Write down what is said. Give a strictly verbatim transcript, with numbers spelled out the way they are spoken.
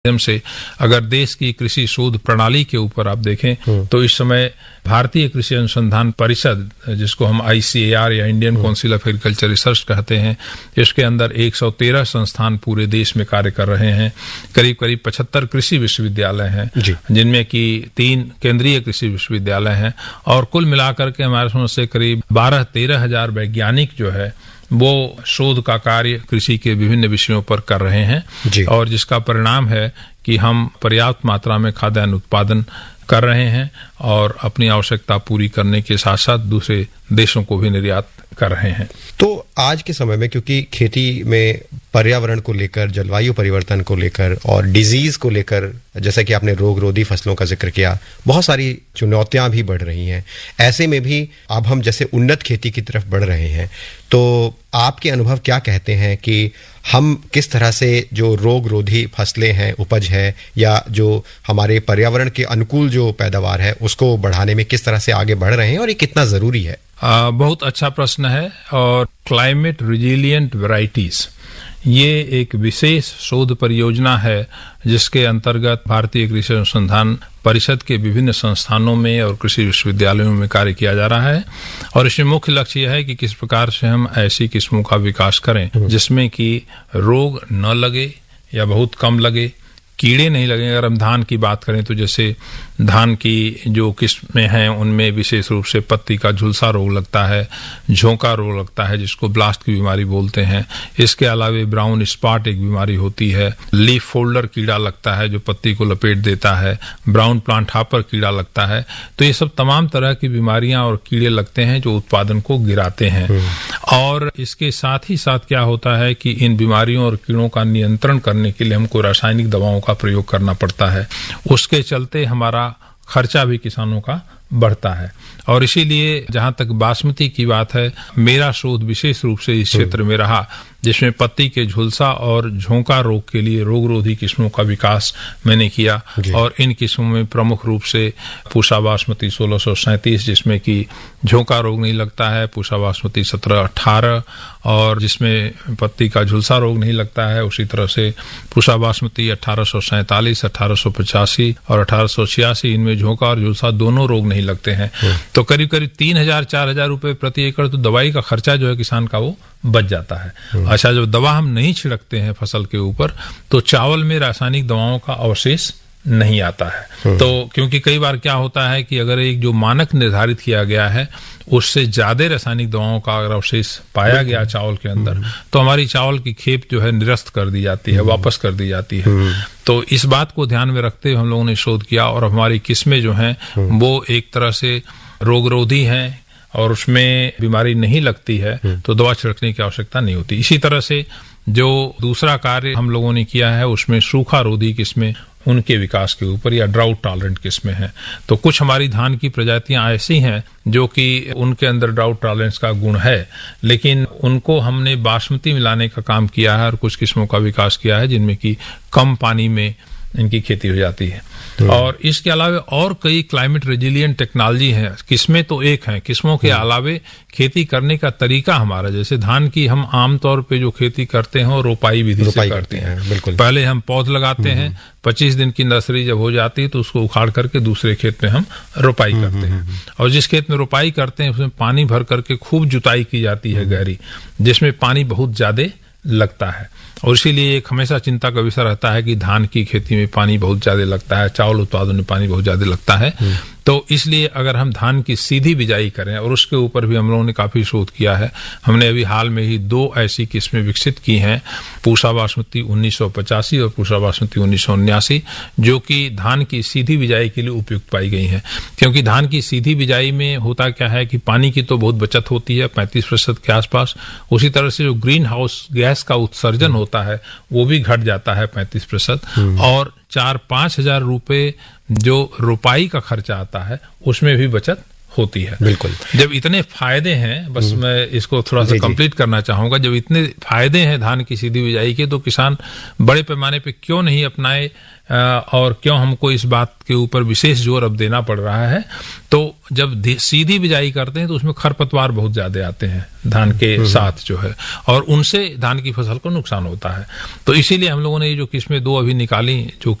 से अगर देश की कृषि शोध प्रणाली के ऊपर आप देखें तो इस समय भारतीय कृषि अनुसंधान परिषद, जिसको हम आई सी ए आर या Indian council of agriculture research कहते हैं, इसके अंदर एक सौ तेरह संस्थान पूरे देश में कार्य कर रहे हैं। करीब करीब पचहत्तर कृषि विश्वविद्यालय हैं, जिनमें कि तीन केंद्रीय कृषि विश्वविद्यालय हैं, और कुल मिलाकर के हमारे समझ से करीब बारह तेरह हजार वैज्ञानिक जो है वो शोध का कार्य कृषि के विभिन्न विषयों पर कर रहे हैं, और जिसका परिणाम है कि हम पर्याप्त मात्रा में खाद्यान्न उत्पादन कर रहे हैं और अपनी आवश्यकता पूरी करने के साथ साथ दूसरे देशों को भी निर्यात कर रहे हैं। तो आज के समय में क्योंकि खेती में पर्यावरण को लेकर, जलवायु परिवर्तन को लेकर और डिजीज को लेकर, जैसा कि आपने रोग रोधी फसलों का जिक्र किया, बहुत सारी चुनौतियां भी बढ़ रही हैं। ऐसे में भी अब हम जैसे उन्नत खेती की तरफ बढ़ रहे हैं, तो आपके अनुभव क्या कहते हैं कि हम किस तरह से जो रोग रोधी फसलें हैं, उपज है, या जो हमारे पर्यावरण के अनुकूल जो पैदावार है उसको बढ़ाने में किस तरह से आगे बढ़ रहे हैं, और ये कितना जरूरी है? आ, बहुत अच्छा प्रश्न है। और क्लाइमेट रिजिलियंट वैरायटीज, ये एक विशेष शोध परियोजना है जिसके अंतर्गत भारतीय कृषि अनुसंधान परिषद के विभिन्न संस्थानों में और कृषि विश्वविद्यालयों में कार्य किया जा रहा है। और इसमें मुख्य लक्ष्य यह है कि किस प्रकार से हम ऐसी किस्मों का विकास करें जिसमें कि रोग न लगे या बहुत कम लगे, कीड़े नहीं लगे। अगर हम धान की बात करें तो जैसे धान की जो किस्में हैं उनमें विशेष रूप से पत्ती का झुलसा रोग लगता है, झोंका रोग लगता है जिसको ब्लास्ट की बीमारी बोलते हैं। इसके अलावा ब्राउन स्पॉट एक बीमारी होती है, लीफ फोल्डर कीड़ा लगता है जो पत्ती को लपेट देता है, ब्राउन प्लांट हॉपर कीड़ा लगता है। तो ये सब तमाम तरह की बीमारियां और कीड़े लगते हैं जो उत्पादन को गिराते हैं। और इसके साथ ही साथ क्या होता है कि इन बीमारियों और कीड़ों का नियंत्रण करने के लिए हमको रासायनिक दवाओं का प्रयोग करना पड़ता है। उसके चलते हमारा खर्चा भी किसानों का बढ़ता है। और इसीलिए जहां तक बासमती की बात है, मेरा शोध विशेष रूप से इस क्षेत्र में रहा जिसमें पत्ती के झुलसा और झोंका रोग के लिए रोग रोधी किस्मों का विकास मैंने किया। और इन किस्मों में प्रमुख रूप से पूसा बासमती सोलह सौ सैंतीस जिसमें कि झोंका रोग नहीं लगता है, पूसा बासमती सत्रह अठारह और जिसमें पत्ती का झुलसा रोग नहीं लगता है, उसी तरह से पूसा बासमती अठारह सौ सैंतालीस, अठारह सौ पचासी और अठारह सौ छियासी, इनमें झोंका और झुलसा दोनों रोग नहीं लगते हैं। तो करीब करीब तीन हजार चार हजार रुपए प्रति एकड़ तो दवाई का खर्चा जो है किसान का वो बच जाता है। अच्छा, जब दवा हम नहीं छिड़कते हैं फसल के ऊपर तो चावल में रासायनिक दवाओं का अवशेष नहीं आता है। तो क्योंकि कई बार क्या होता है कि अगर एक जो मानक निर्धारित किया गया है उससे ज्यादा रासायनिक दवाओं का अगर अवशेष पाया गया चावल के अंदर तो हमारी चावल की खेप जो है निरस्त कर दी जाती है, वापस कर दी जाती है। तो इस बात को ध्यान में रखते हुए हम लोगों ने शोध किया और हमारी किस्में जो हैं वो एक तरह से रोग रोधी हैं और उसमें बीमारी नहीं लगती है, तो दवा छिड़कने की आवश्यकता नहीं होती। इसी तरह से जो दूसरा कार्य हम लोगों ने किया है उसमें सूखा रोधी किस्में, उनके विकास के ऊपर, या ड्राउट टॉलरेंट किस्में हैं। तो कुछ हमारी धान की प्रजातियां ऐसी हैं जो कि उनके अंदर ड्राउट टॉलरेंस का गुण है, लेकिन उनको हमने बासमती मिलाने का काम किया है और कुछ किस्मों का विकास किया है जिनमें कि कम पानी में इनकी खेती हो जाती है। और इसके अलावा और कई क्लाइमेट रेजिलिएंट टेक्नोलॉजी हैं। किस्में तो एक हैं, किस्मों के अलावे खेती करने का तरीका हमारा, जैसे धान की हम आमतौर पे जो खेती करते हैं और रोपाई विधि से करते हैं। बिल्कुल, पहले हम पौध लगाते हैं, पच्चीस दिन की नर्सरी जब हो जाती है तो उसको उखाड़ करके दूसरे खेत में हम रोपाई करते हैं। और जिस खेत में रोपाई करते हैं उसमें पानी भर करके खूब जुताई की जाती है गहरी, जिसमें पानी बहुत ज्यादा लगता है। और इसीलिए एक हमेशा चिंता का विषय रहता है कि धान की खेती में पानी बहुत ज्यादा लगता है, चावल उत्पादन में पानी बहुत ज्यादा लगता है। तो इसलिए अगर हम धान की सीधी बिजाई करें, और उसके ऊपर भी हम लोगों ने काफी शोध किया है। हमने अभी हाल में ही दो ऐसी किस्में विकसित की हैं, पूसा बासमती उन्नीस सौ पचासी और पूसा बासमती उन्नीस सौ उन्यासी, जो कि धान की सीधी बिजाई के लिए उपयुक्त पाई गई हैं। क्योंकि धान की सीधी बिजाई में होता क्या है कि पानी की तो बहुत बचत होती है, पैंतीस प्रतिशत के आसपास। उसी तरह से जो ग्रीन हाउस गैस का उत्सर्जन होता है वो भी घट जाता है पैंतीस प्रतिशत। और चार पांच हजार रुपए जो रोपाई का खर्चा आता है उसमें भी बचत होती है। बिल्कुल। जब इतने फायदे हैं, बस मैं इसको थोड़ा सा कंप्लीट करना चाहूंगा, जब इतने फायदे हैं धान की सीधी बिजाई के, तो किसान बड़े पैमाने पे क्यों नहीं अपनाए और क्यों हमको इस बात के ऊपर विशेष जोर अब देना पड़ रहा है? तो जब सीधी बिजाई करते हैं तो उसमें खरपतवार बहुत ज्यादा आते हैं धान के साथ जो है, और उनसे धान की फसल को नुकसान होता है। तो इसीलिए हम लोगों ने ये जो किस्में दो अभी निकाली, जो